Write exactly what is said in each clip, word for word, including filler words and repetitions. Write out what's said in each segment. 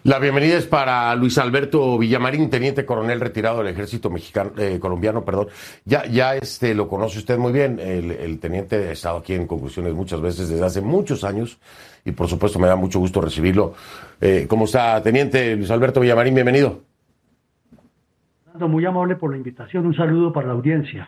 La bienvenida es para Luis Alberto Villamarín, teniente coronel retirado del ejército mexicano, eh, colombiano, perdón. Ya, ya este, lo conoce usted muy bien. El, el teniente ha estado aquí en Conclusiones muchas veces desde hace muchos años y por supuesto me da mucho gusto recibirlo. Eh, ¿Cómo está, teniente Luis Alberto Villamarín? Bienvenido. Muy amable por la invitación. Un saludo para la audiencia.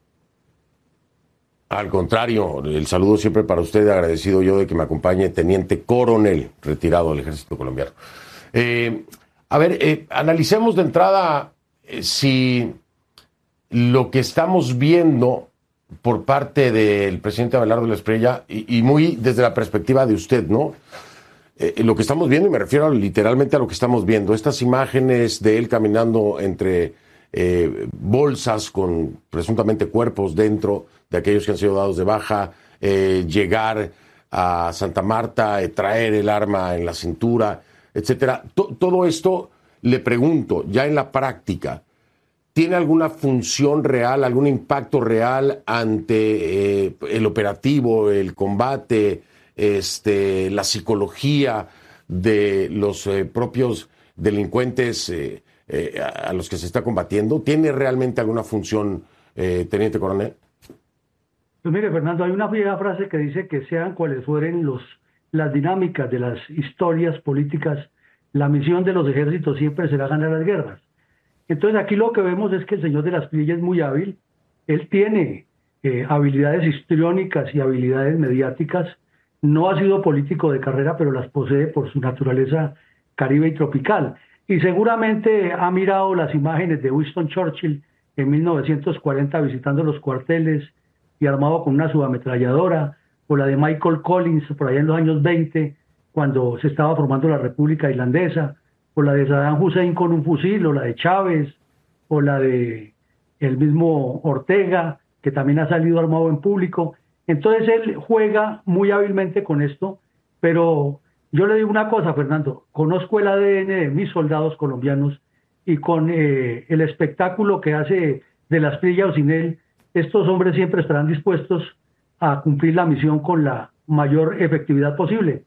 Al contrario, el saludo siempre para usted, agradecido yo de que me acompañe, teniente coronel retirado del ejército colombiano. Eh, a ver, eh, analicemos de entrada eh, si lo que estamos viendo por parte del presidente Abelardo de la Espriella, y, y muy desde la perspectiva de usted, ¿no? Eh, lo que estamos viendo, y me refiero literalmente a lo que estamos viendo, estas imágenes de él caminando entre eh, bolsas con presuntamente cuerpos dentro de aquellos que han sido dados de baja, eh, llegar a Santa Marta, eh, traer el arma en la cintura, etcétera. T- todo esto, le pregunto, ya en la práctica, ¿tiene alguna función real, algún impacto real ante eh, el operativo, el combate, este, la psicología de los eh, propios delincuentes eh, eh, a, a los que se está combatiendo? ¿Tiene realmente alguna función, eh, teniente coronel? Pues mire, Fernando, hay una vieja frase que dice que sean cuales fueren los, las dinámicas de las historias políticas, la misión de los ejércitos siempre será ganar las guerras. Entonces aquí lo que vemos es que el señor de las Espriella es muy hábil. Él tiene eh, habilidades histriónicas y habilidades mediáticas. No ha sido político de carrera, pero las posee por su naturaleza caribe y tropical. Y seguramente ha mirado las imágenes de Winston Churchill en mil novecientos cuarenta visitando los cuarteles y armado con una subametralladora, o la de Michael Collins por allá en los años veinte, cuando se estaba formando la República Irlandesa, o la de Saddam Hussein con un fusil, o la de Chávez, o la de el mismo Ortega, que también ha salido armado en público. Entonces él juega muy hábilmente con esto, pero yo le digo una cosa, Fernando, conozco el A D N de mis soldados colombianos y con eh, el espectáculo que hace de la Espriella o sin él, estos hombres siempre estarán dispuestos a cumplir la misión con la mayor efectividad posible.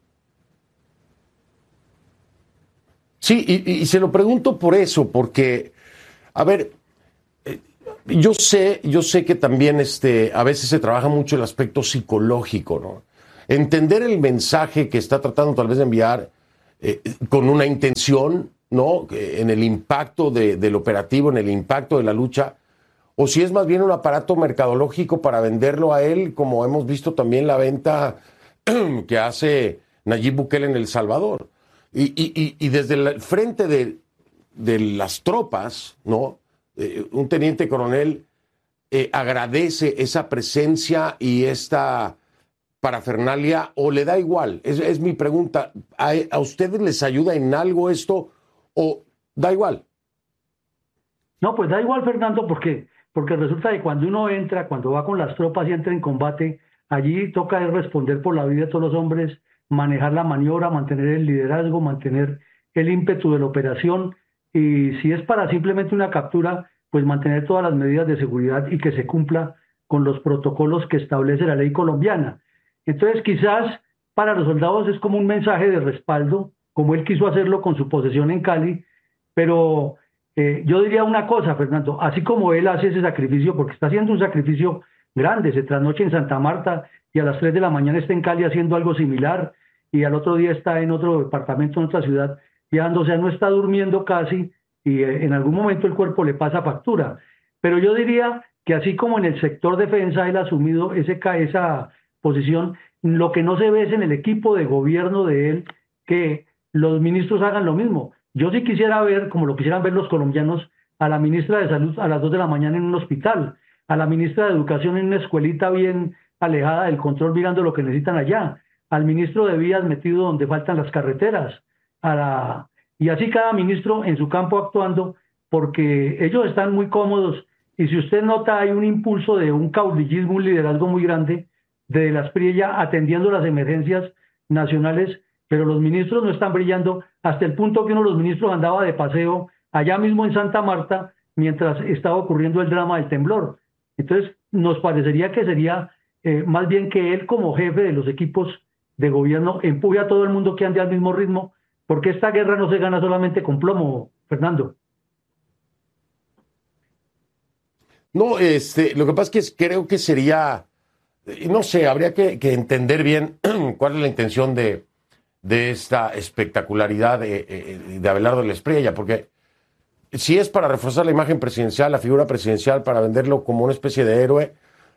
Sí, y, y se lo pregunto por eso, porque, a ver, eh, yo sé, yo sé que también este, a veces se trabaja mucho el aspecto psicológico, ¿no? Entender el mensaje que está tratando tal vez de enviar eh, con una intención, ¿no? En el impacto de, del operativo, en el impacto de la lucha, o si es más bien un aparato mercadológico para venderlo a él, como hemos visto también la venta que hace Nayib Bukele en El Salvador. Y, y, y desde el frente de, de las tropas, ¿no? Eh, un teniente coronel eh, agradece esa presencia y esta parafernalia, o le da igual. Es, es mi pregunta. ¿A, ¿A ustedes les ayuda en algo esto o da igual? No, pues da igual, Fernando, porque, porque resulta que cuando uno entra, cuando va con las tropas y entra en combate, allí toca es responder por la vida de todos los hombres, manejar la maniobra, mantener el liderazgo, mantener el ímpetu de la operación, y si es para simplemente una captura, pues mantener todas las medidas de seguridad y que se cumpla con los protocolos que establece la ley colombiana. Entonces, quizás para los soldados es como un mensaje de respaldo, como él quiso hacerlo con su posesión en Cali, pero eh, yo diría una cosa, Fernando, así como él hace ese sacrificio, porque está haciendo un sacrificio grande, se trasnocha en Santa Marta y a las tres de la mañana está en Cali haciendo algo similar, y al otro día está en otro departamento, en otra ciudad, viajando, o sea, no está durmiendo casi, y eh, en algún momento el cuerpo le pasa factura. Pero yo diría que así como en el sector defensa él ha asumido ese, esa posición, lo que no se ve es en el equipo de gobierno de él que los ministros hagan lo mismo. Yo sí quisiera ver, como lo quisieran ver los colombianos, a la ministra de Salud a las dos de la mañana en un hospital, a la ministra de Educación en una escuelita bien alejada del control mirando lo que necesitan allá, al ministro de Vías metido donde faltan las carreteras, a la... y así cada ministro en su campo actuando, porque ellos están muy cómodos, y si usted nota hay un impulso de un caudillismo, un liderazgo muy grande de la Espriella atendiendo las emergencias nacionales, pero los ministros no están brillando, hasta el punto que uno de los ministros andaba de paseo allá mismo en Santa Marta mientras estaba ocurriendo el drama del temblor. Entonces, nos parecería que sería eh, más bien que él como jefe de los equipos de gobierno empuje a todo el mundo que ande al mismo ritmo, porque esta guerra no se gana solamente con plomo, Fernando. No, este, lo que pasa es que creo que sería, no sé, habría que, que entender bien cuál es la intención de, de esta espectacularidad de, de Abelardo de la Espriella, porque si es para reforzar la imagen presidencial, la figura presidencial, para venderlo como una especie de héroe,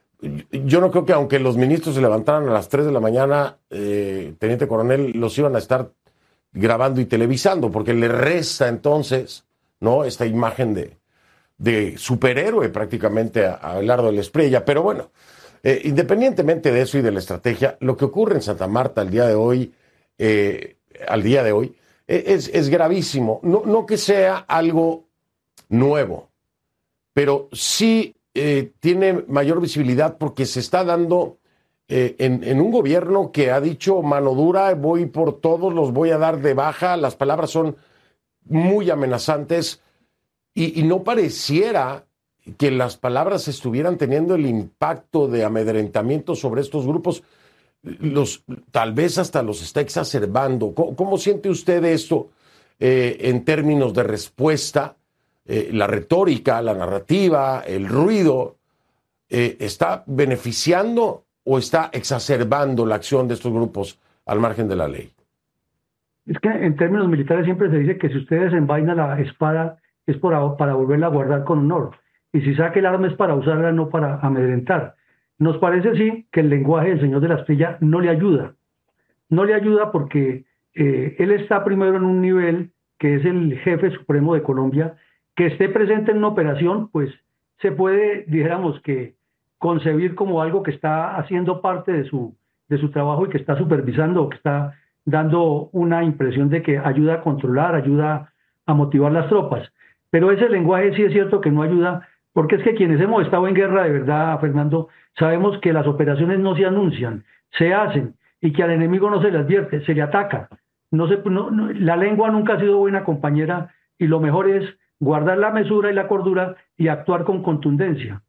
yo no creo que aunque los ministros se levantaran a las tres de la mañana, eh, teniente coronel, los iban a estar grabando y televisando, porque le resta entonces, ¿no?, esta imagen de, de superhéroe prácticamente a, a Abelardo de la Espriella. Pero bueno, eh, independientemente de eso y de la estrategia, lo que ocurre en Santa Marta al día de hoy, eh, al día de hoy, es, es gravísimo. No, no que sea algo nuevo, pero sí eh, tiene mayor visibilidad porque se está dando eh, en, en un gobierno que ha dicho mano dura, voy por todos, los voy a dar de baja, las palabras son muy amenazantes y, y no pareciera que las palabras estuvieran teniendo el impacto de amedrentamiento sobre estos grupos. Los, tal vez hasta los está exacerbando. ¿Cómo, cómo siente usted esto eh, en términos de respuesta? Eh, la retórica, la narrativa, el ruido, eh, ¿está beneficiando o está exacerbando la acción de estos grupos al margen de la ley? Es que en términos militares siempre se dice que si usted desenvaina la espada es para, para volverla a guardar con honor, y si saca el arma es para usarla, no para amedrentar. Nos parece, sí, que el lenguaje del señor de la Espriella no le ayuda. No le ayuda porque eh, él está primero en un nivel que es el jefe supremo de Colombia. Que esté presente en una operación, pues se puede, dijéramos, que concebir como algo que está haciendo parte de su, de su trabajo y que está supervisando, o que está dando una impresión de que ayuda a controlar, ayuda a motivar las tropas. Pero ese lenguaje sí es cierto que no ayuda, porque es que quienes hemos estado en guerra de verdad, Fernando, sabemos que las operaciones no se anuncian, se hacen, y que al enemigo no se le advierte, se le ataca. No se, no, no, la lengua nunca ha sido buena compañera, y lo mejor es guardar la mesura y la cordura y actuar con contundencia.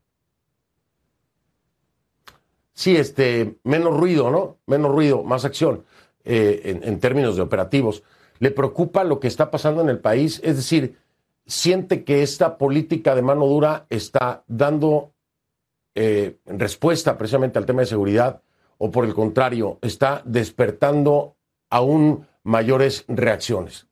Sí, este, menos ruido, ¿no? Menos ruido, más acción eh, en, en términos de operativos. ¿Le preocupa lo que está pasando en el país? Es decir, ¿siente que esta política de mano dura está dando eh, respuesta precisamente al tema de seguridad o por el contrario, está despertando aún mayores reacciones?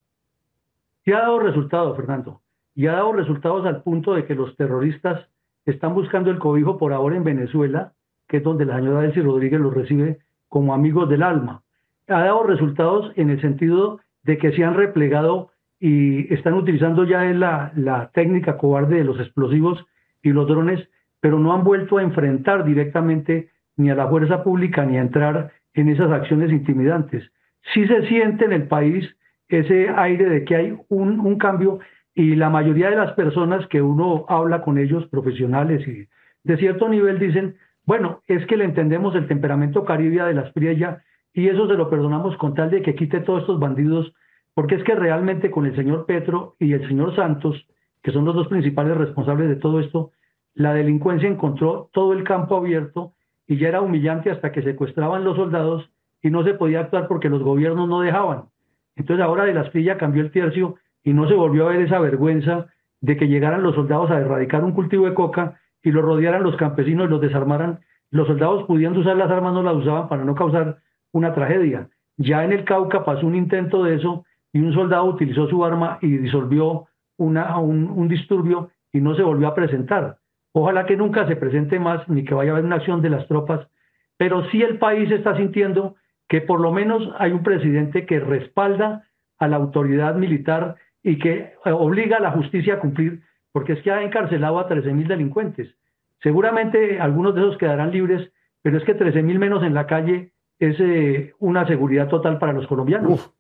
Y ha dado resultados, Fernando, y ha dado resultados al punto de que los terroristas están buscando el cobijo por ahora en Venezuela, que es donde la señora Delcy Rodríguez los recibe como amigos del alma. Ha dado resultados en el sentido de que se han replegado y están utilizando ya la, la técnica cobarde de los explosivos y los drones, pero no han vuelto a enfrentar directamente ni a la fuerza pública ni a entrar en esas acciones intimidantes. Sí se siente en el país ese aire de que hay un, un cambio, y la mayoría de las personas que uno habla con ellos, profesionales y de cierto nivel, dicen, bueno, es que le entendemos el temperamento caribe de la Espriella y eso se lo perdonamos con tal de que quite todos estos bandidos, porque es que realmente con el señor Petro y el señor Santos, que son los dos principales responsables de todo esto, la delincuencia encontró todo el campo abierto y ya era humillante hasta que secuestraban los soldados y no se podía actuar porque los gobiernos no dejaban. Entonces ahora de la Espriella cambió el tercio y no se volvió a ver esa vergüenza de que llegaran los soldados a erradicar un cultivo de coca y los rodearan los campesinos y los desarmaran. Los soldados, pudiendo usar las armas, no las usaban para no causar una tragedia. Ya en el Cauca pasó un intento de eso y un soldado utilizó su arma y disolvió una, un, un disturbio y no se volvió a presentar. Ojalá que nunca se presente más ni que vaya a haber una acción de las tropas, pero sí el país está sintiendo que por lo menos hay un presidente que respalda a la autoridad militar y que obliga a la justicia a cumplir, porque es que ha encarcelado a trece mil delincuentes. Seguramente algunos de esos quedarán libres, pero es que trece mil menos en la calle es eh, una seguridad total para los colombianos. Uf.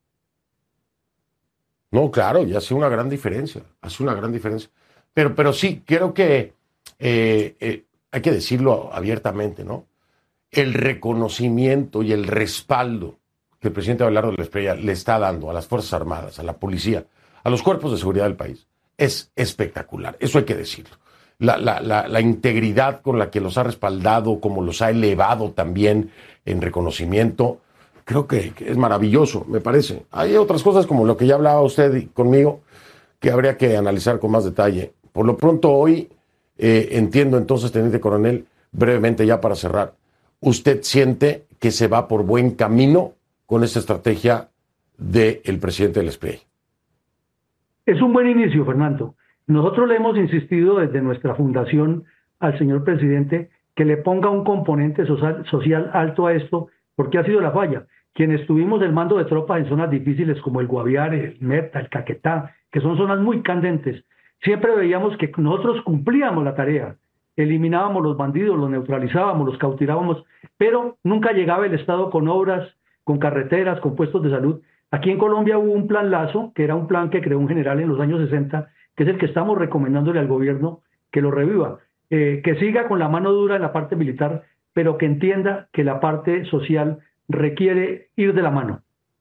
No, claro, y hace una gran diferencia, hace una gran diferencia. Pero, pero sí, creo que eh, eh, hay que decirlo abiertamente, ¿no? El reconocimiento y el respaldo que el presidente Abelardo de la Espriella le está dando a las Fuerzas Armadas, a la policía, a los cuerpos de seguridad del país, es espectacular. Eso hay que decirlo. La, la, la, la integridad con la que los ha respaldado, como los ha elevado también en reconocimiento, creo que, que es maravilloso, me parece. Hay otras cosas como lo que ya hablaba usted conmigo que habría que analizar con más detalle. Por lo pronto hoy eh, entiendo entonces, teniente coronel, brevemente ya para cerrar, ¿usted siente que se va por buen camino con esta estrategia del presidente del S P R I? Es un buen inicio, Fernando. Nosotros le hemos insistido desde nuestra fundación al señor presidente que le ponga un componente social, social alto a esto, porque ha sido la falla. Quienes tuvimos el mando de tropas en zonas difíciles como el Guaviare, el Meta, el Caquetá, que son zonas muy candentes, siempre veíamos que nosotros cumplíamos la tarea, eliminábamos los bandidos, los neutralizábamos, los cautivábamos, pero nunca llegaba el Estado con obras, con carreteras, con puestos de salud. Aquí en Colombia hubo un plan Lazo, que era un plan que creó un general en los años sesenta, que es el que estamos recomendándole al gobierno que lo reviva, eh, que siga con la mano dura en la parte militar, pero que entienda que la parte social requiere ir de la mano.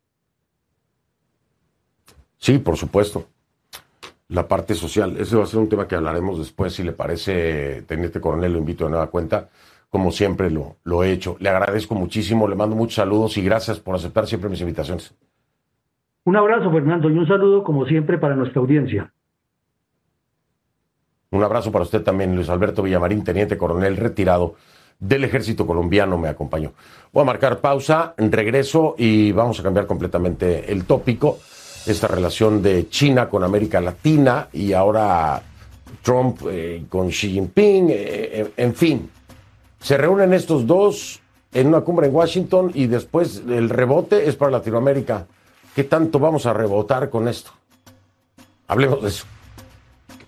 Sí, por supuesto. La parte social, ese va a ser un tema que hablaremos después, si le parece, teniente coronel, lo invito de nueva cuenta, como siempre lo, lo he hecho. Le agradezco muchísimo, le mando muchos saludos y gracias por aceptar siempre mis invitaciones. Un abrazo, Fernando, y un saludo, como siempre, para nuestra audiencia. Un abrazo para usted también, Luis Alberto Villamarín, teniente coronel retirado del ejército colombiano, me acompañó. Voy a marcar pausa, regreso y vamos a cambiar completamente el tópico. Esta relación de China con América Latina y ahora Trump eh, con Xi Jinping, eh, en fin. Se reúnen estos dos en una cumbre en Washington y después el rebote es para Latinoamérica. ¿Qué tanto vamos a rebotar con esto? Hablemos de eso.